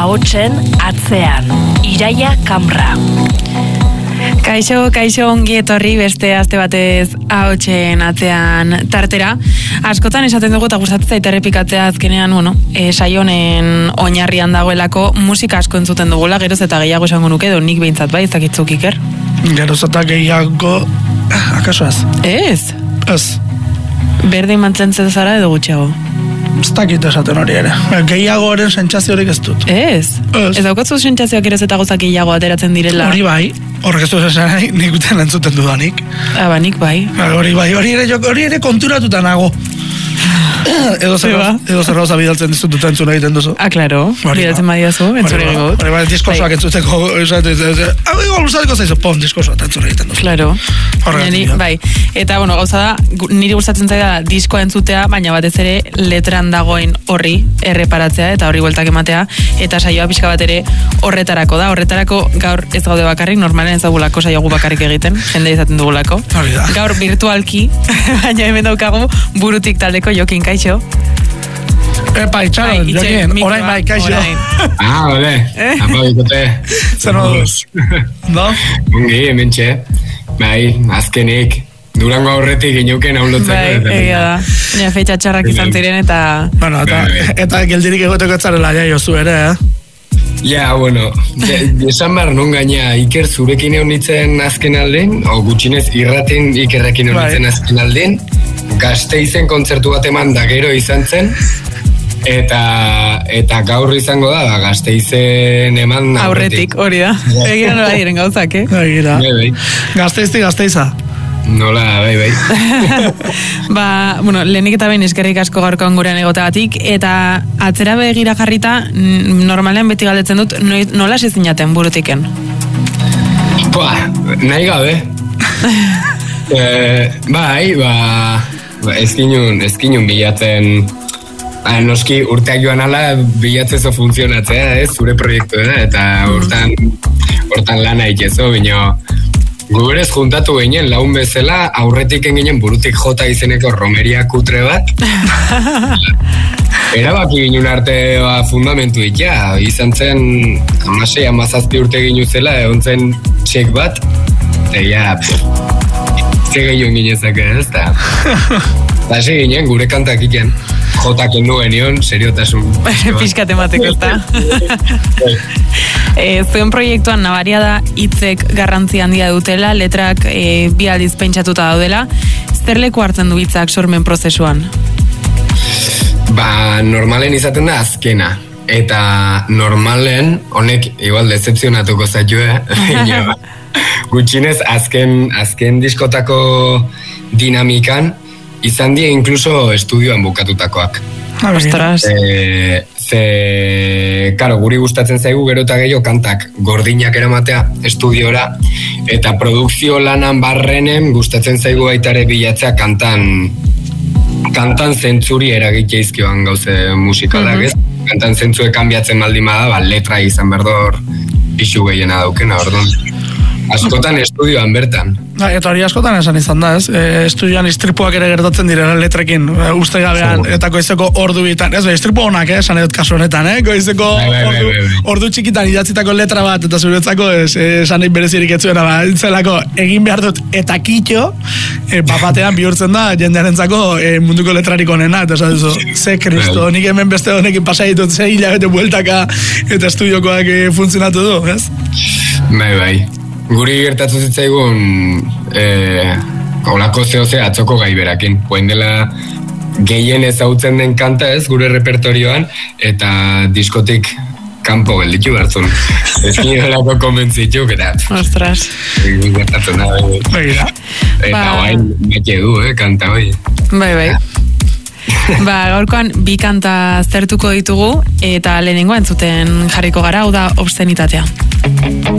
ahotsen atzean, Iraia Kamra. Kaixo, ongi etorri beste aste batez ahotsen atzean tartera. Askotan esaten dugu eta gustatzen zait errepikatzea azkenean, saio honen oinarrian dagoelako musika asko entzuten dugula, geroz eta gehiago esango nuke, edo nik behintzat bai, ez dakitzuk Iker. Geroz eta gehiago, akaso ez? Ez? Ez. Berdin mantentzen zara edo gutxiago? Ez dakit esaten hori ere. Gehiago horren sentsaziorik ez dut. Ez? Ez daukatzu sentsazioak geroz eta gozak gehiago ateratzen direla? Hori bai, horrek ez du esan nahi, nik uten entzuten dudanik. Nik bai. Hori bai, hori ere konturatuta nago. Edo zer gauza bidaltzen dizut dut entzun egiten duzu. Klaro, bidaltzen badiazu, entzun egin gut. Hori bai, diskosoak entzuteko, igual gustatuko zaizu, diskosoak entzun egiten duzu. Klaro, bai. Eta, gauza da, niri gustatzen zaida diskoa entzutea, baina batez ere letran dagoen horri erreparatzea eta horri bueltak ematea, eta saioa pixka bat ere horretarako da. Horretarako gaur ez gaude bakarrik, normalen ez dugulako saiogu bakarrik egiten, jende izaten dugulako. Gaur virtualki, baina hemen daukagu burutik taldeko Jokin, kaixo. Epa, itxaron, Jokin, orain bai, kaixo. Ole, apa bikote. Zer moduz? No? Ongi, hementxe. Bai, azkenik. Durango aurretik gineuken haunlotzen. Bai, egia da. Baina feitxa txarrak izan ziren eta... Bueno, eta geldirik egoteko etzarela jaiozu ere, Ja, esan behar non gaina Iker zurekin egon nintzen azken alden, o gutxinez irraten Ikerrekin egon nintzen azken alden, Gasteizen kontzertu bat eman da gero izan zen, eta gaur izango da, Gasteizen eman aurretik, hori da. Egira nola diren gauzak, Egira. Gasteiza. Nola, bai. Lehenik eta behin eskerrik asko gaurkoan gurean egoteagatik, eta atzera begira jarrita, normalean beti galdetzen dut, nola zinaten burutiken? Nahi gabe. Ezkinun bilatzen, noski urteak joan ala bilatzezo funtzionatzea, zure proiektu da, eta hortan lana ikezo, bino... Guberez juntatu ginen, laun bezala, aurretik ginen burutik jota izeneko romeria kutre bat. Erabaki ginen arte fundamentu ja, izan zen 16-17 urte ginen zela, egon zen txek bat, eta ze gehiago ginezak ez da. Hasi ginen, gure kantak iken. Jotak enduen nion, seriotasun. Piskat emateko ez da. Zuen proiektuan nabaria da hitzek garrantzi handia dutela, letrak bi aldiz pentsatuta daudela. Zer leku hartzen du hitzak sormen prozesuan? Normalen izaten da azkena. Eta normalen, honek igual decepzionatuko zaitue, gutxinez azken diskotako dinamikan, izan die inkluso estudioan bukatutakoak. Ostras. Karo, guri gustatzen zaigu gero eta gehiago kantak gordinak eramatea estudiora, eta produkzio lanan barrenen gustatzen zaigu baitare bilatzea kantan zentzuri eragitea izkioan gauze musikalak, ez? Kantan zentzue kanbiatzen baldin bada, letra izan berdor isu gehiena daukena, orduan. Askotan estudioan bertan. Eta hori askotan esan izan da, ez? Estudioan istripuak ere gertatzen direla letrekin, uste gabean, eta goizeko ordu bitan. Ez, istripu honak, esan edut kasu honetan, goizeko ordu txikitan idatzitako letra bat, eta zuretzako, esan egin berezirik etzuena, zelako egin behar dut eta kitxo, batean bihurtzen da, jendearentzako munduko letrarik onena, eta esan duzu, ze kristo, nik hemen beste honekin pasaitut, ze hilabete bueltaka, eta estudiokoak funtzionatu du, ez? Bai. Guri gertatu zitzaigun olako zehose atzoko gai berakin. Poen dela gehien ezautzen den kanta ez gure repertorioan, eta diskotik kanpo gelditu hartzun. Ez nolako konbentzitu, eta... Ostras. Gertatzen da, eta guain meke du, kanta hoi. Bai. Gaurkoan bi kanta zertuko ditugu, eta lehenengoa entzuten jarriko gara, hau da obszenitatea.